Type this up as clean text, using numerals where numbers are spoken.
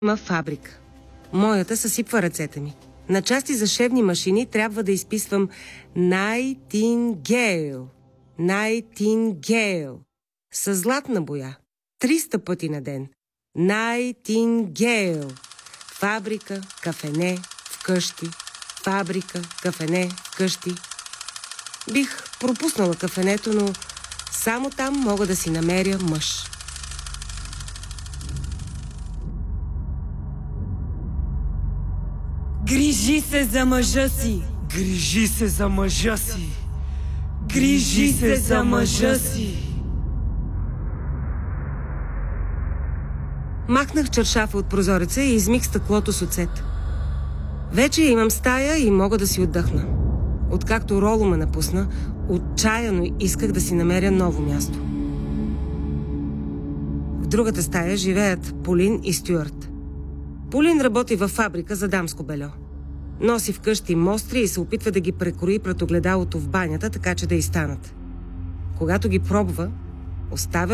Има фабрика. Моята съсипва ръцете ми. На части за шевни машини трябва да изписвам Nightingale. Nightingale. Със златна боя. 300 пъти на ден. Nightingale. Фабрика, кафене, вкъщи. Фабрика, кафене, вкъщи. Бих пропуснала кафенето, но само там мога да си намеря мъж. Грижи се за мъжа си! Грижи се за мъжа си! Грижи се за мъжа си! Махнах чаршафа от прозореца и измих стъклото с оцет. Вече имам стая и мога да си отдъхна. Откакто Роло ме напусна, отчаяно исках да си намеря ново място. В другата стая живеят Полин и Стюарт. Полин работи във фабрика за дамско бельо. Носи вкъщи мостри и се опитва да ги прекрои пред огледалото в банята, така че да й станат. Когато ги пробва, оставя